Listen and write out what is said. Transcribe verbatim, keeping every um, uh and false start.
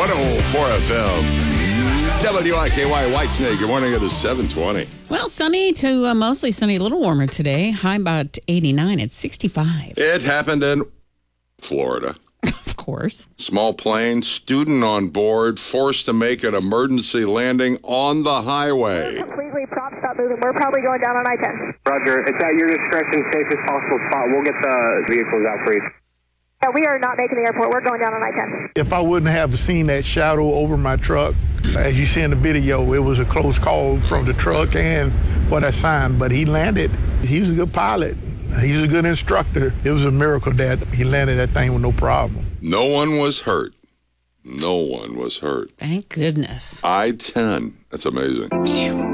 one oh four F M. W I K Y Whitesnake. Good morning. It is seven twenty. Well, sunny to uh, mostly sunny, a little warmer today. High about eighty-nine at sixty-five. It happened in Florida. Of course. Small plane, student on board, forced to make an emergency landing on the highway. Completely prop stop moving. We're probably going down on I ten. Roger. It's at your discretion, safest possible spot. We'll get the vehicles out for you. Yeah, we are not making the airport. We're going down on I ten. If I wouldn't have seen that shadow over my truck, as you see in the video, it was a close call from the truck and for that sign, but he landed. He was a good pilot. He was a good instructor. It was a miracle that he landed that thing with no problem. No one was hurt. No one was hurt. Thank goodness. I ten. That's amazing. Phew.